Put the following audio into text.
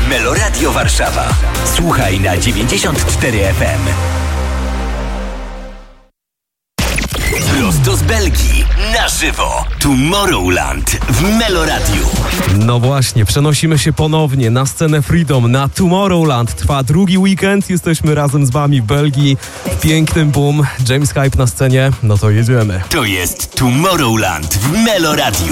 Meloradio Warszawa. Słuchaj na 94 FM. Prosto z Belgii, na żywo. Tomorrowland w Meloradiu. No właśnie, przenosimy się ponownie na scenę Freedom, na Tomorrowland. Trwa drugi weekend, jesteśmy razem z wami w Belgii, w pięknym Boom. James Hype na scenie, no to jedziemy. To jest Tomorrowland w Meloradiu.